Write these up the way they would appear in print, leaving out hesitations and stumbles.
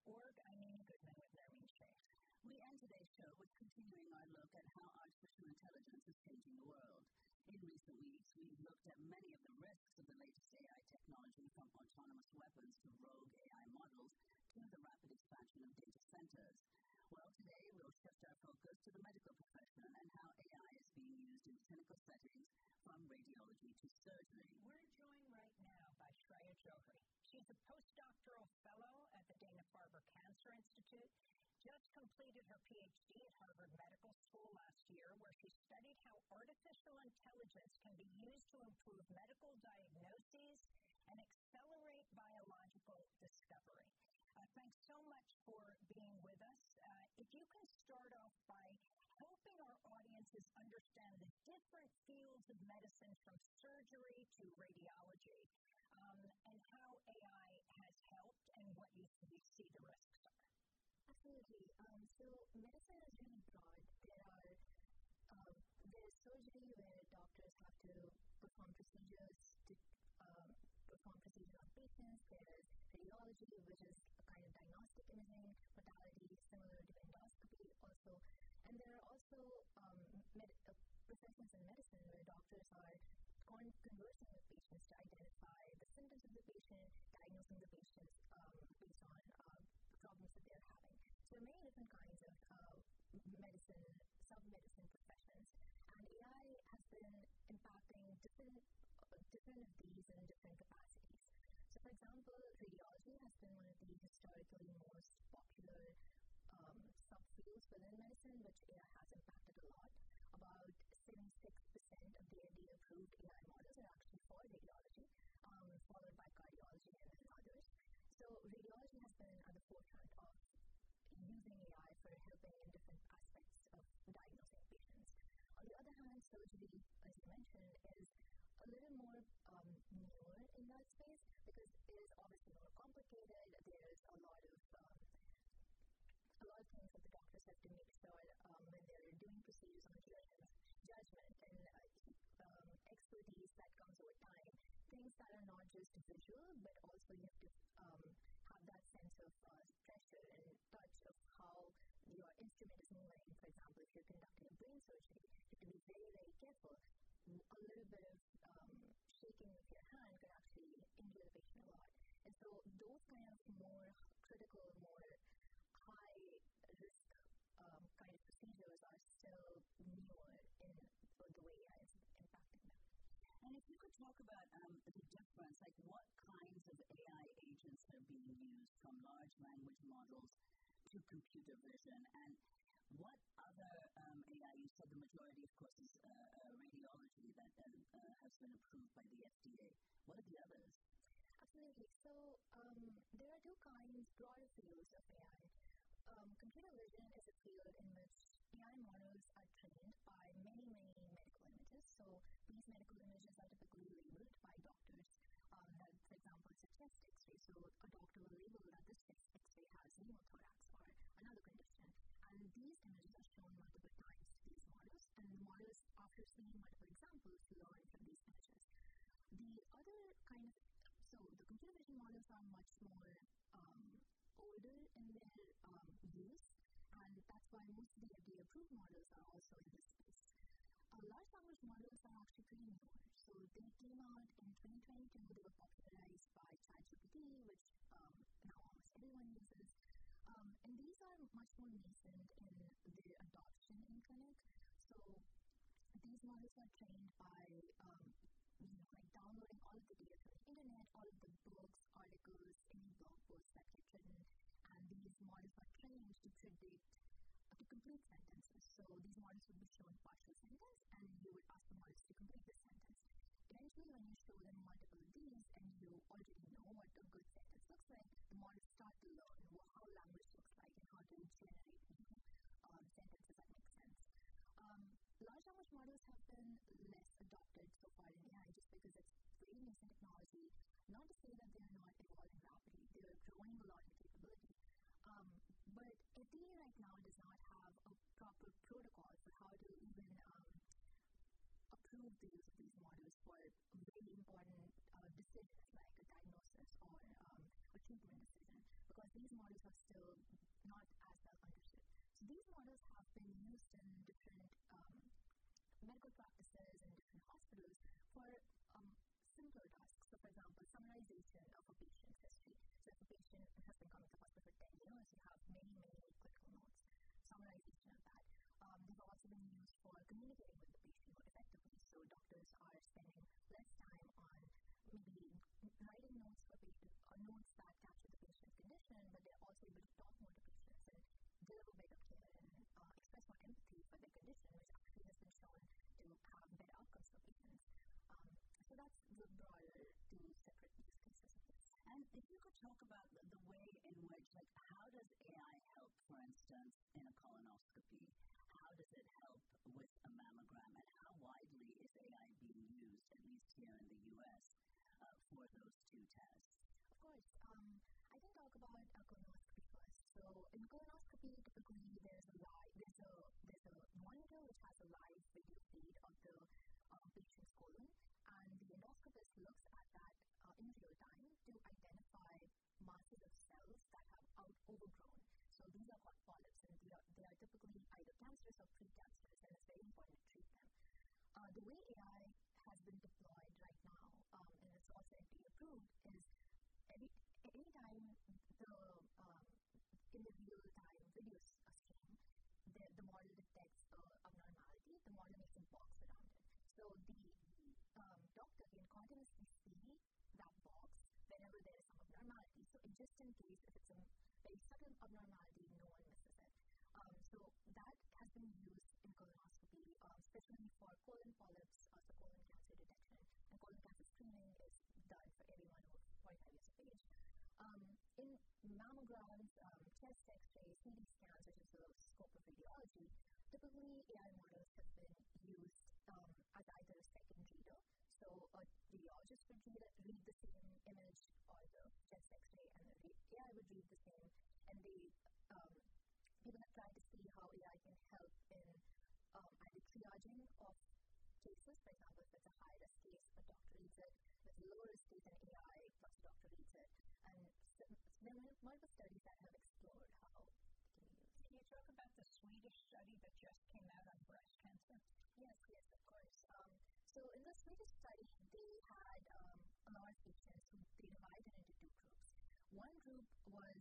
AIRorg. I'm Amy Goodman with Nermeen Sheikh. We end today's show with continuing our look at how artificial intelligence is changing the world. In recent weeks, we've looked at many of the risks of the latest AI technology, from autonomous weapons to rogue AI models to the rapid expansion of data centers. Well, today we'll shift our focus to the medical profession and how AI is being used in clinical settings, from radiology to surgery. We're joined right now by Shreya Johri. She's a postdoctoral fellow at the Dana-Farber Cancer Institute, just completed her PhD at Harvard Medical School last year, where she studied how artificial intelligence can be used to improve medical diagnoses and accelerate biological discovery. Thanks so much for being with us. If you can start off by helping our audiences understand the different fields of medicine, from surgery to radiology, and how AI has helped and what you see the risks are. Absolutely. So medicine is really broad. There's surgery where doctors have to perform procedures on patients. There's radiology, which is a kind of diagnostic imaging modality similar to endoscopy also. And there are also professions in medicine where doctors are conversing with patients to identify the symptoms of the patient, diagnosing the patient based on problems that they're having. So there are many different kinds of sub-medicine professions, and AI has been impacting different of these in different capacities. So for example, radiology has been one of the historically most popular subfields within medicine, which AI has impacted a lot. About 76% of the FDA-approved AI models are actually for radiology, followed by cardiology and then others. So radiology has been at the forefront of using AI for helping in different aspects of diagnosing patients. On the other hand, surgery, as you mentioned, is a little more newer in that space because it is obviously more complicated. There's a lot of things that the doctors have to make sure when they're doing procedures on judgment and expertise that comes over time. Things that are not just visual, but also you have to have that sense of pressure and touch of how your instrument is moving. For example, if you're conducting a brain surgery, you have to be very, very careful. A little bit of shaking with your hand could actually injure the patient a lot. And so those kind of more critical, more high-risk kind of procedures are still newer in the way AI is impacting them. And if you could talk about the difference, like what kinds of AI agents are being used, from large language models to computer vision, and what other AI, you said the majority, of course, is radiology that has been approved by the FDA. What are the others? Absolutely. So there are two kinds, broader fields of AI. Computer vision is a field in which AI models are trained by many, many medical images. So these medical images are typically labeled by doctors. That, for example, is a chest X-ray. So a doctor will label that this chest X-ray has pneumothorax or another condition. And these images are shown multiple times to these models. And the models, after seeing multiple examples, learn from these images. The other kind of, so the computer vision models are much more older in their use, and that's why most of the FDA-approved models are also in this space. Large language models are actually pretty newer. So they came out in 2022. They were popularized by ChatGPT, which now almost everyone uses. And these are much more nascent in their adoption in clinic. So these models are trained by like downloading all of the data from the internet, all of the books, articles, any blog posts that get written, and these models are trained to predict, to complete sentences. So these models would be shown partial sentence, and you would ask the models to complete the sentence. Eventually, when you show them multiple of these, and you already know what a good sentence looks like, the models start to learn how language looks like and how to generate new sentences that make sense. Large language models have been less adopted so far in AI just because it's very nascent technology. Not to say that they are not evolving rapidly. They are growing a lot in capability. But FDA right now does not have a proper protocol for how to even approve the use of these models for very important decisions like a diagnosis or a treatment decision, because these models are still not as well understood. So these models have been used in different medical practices and different hospitals for simpler tasks. So, for example, summarization of a patient's history. So, if a patient has been coming to the hospital for 10 years, you have many, many clinical notes. Summarization of that. They've also been used for communicating with the patient more effectively. So, doctors are spending less time on maybe writing notes for patients or notes that capture the patient's condition, but they're also able to talk more to patients and deliver better care and express more empathy for their condition, which actually has been shown to have better outcomes for patients. So that's the broader two separate use cases of this. And if you could talk about the way in which, like, how does AI help, for instance, in a colonoscopy? How does it help with a mammogram? And how widely is AI being used, at least here in the U.S., for those two tests? Of course. I can talk about colonoscopy first. So in colonoscopy, typically there's a monitor which has a live video feed of the patient's colon, and the endoscopist looks at that in real time to identify masses of cells that have overgrown. So these are called polyps, and they are typically either cancerous or precancerous, and it's very important to treat them. The way AI has been deployed right now, and it's also FDA approved, is anytime in the real-time video stream, the model detects abnormality, the model makes a box around it. So the doctor can continuously see that box whenever there is some abnormality. So just in case, if it's a very subtle abnormality, no one misses it. So that has been used in colonoscopy, especially for colon polyps, so colon cancer detection, and colon cancer screening is done for everyone over 45 years of age. In mammograms, chest x-rays, CT scans, which is the scope of radiology, typically AI models have been used as either a second reader. So a radiologist would read the same image or the chest x-ray, and the AI would read the same, and people have tried to see how AI can help in either triaging of cases. For example, if it's a high-risk case, a doctor reads it. If it's a low-risk case, an AI plus a doctor reads it. And so there are multiple studies that have explored how it can be used. Can you talk about the Swedish study that just came out on breast cancer? Yes, of course. So in the Swedish study, they had a lot of patients who they divided into two groups. One group was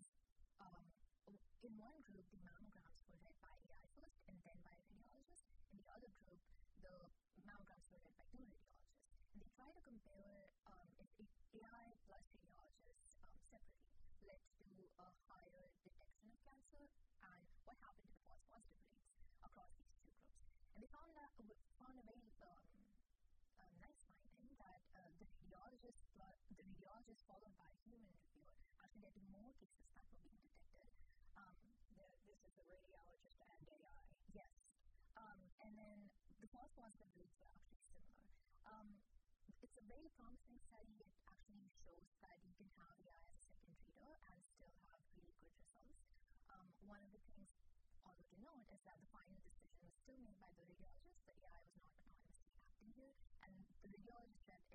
in one group, the mammograms were read by AI first and then by a radiologist. In the other group, the mammograms were read by two radiologists. And they tried to compare if AI plus radiologists separately led to a higher detection of cancer and what happened to the false positive rates across these two groups. And they found a very nice finding that the radiologist followed by a human reviewer actually led to more cases that were being detected. This is the radiologist and AI. Yes. And then the false positive rates were actually similar. It's a very promising study. It actually shows that you can have AI as a second reader and still have really good results. One of the things also to note is that the final decision was still made by the radiologist. The AI was not autonomously acting here, and the radiologist read